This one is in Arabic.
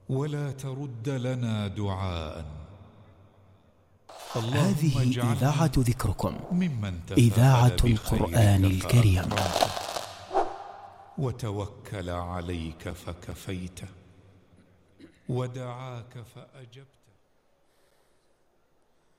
ولا ترد لنا دعاء. هذه إذاعة ذكركم، ممن إذاعة القرآن الكريم. وتوكل عليك فكفيته، ودعاك فأجبت.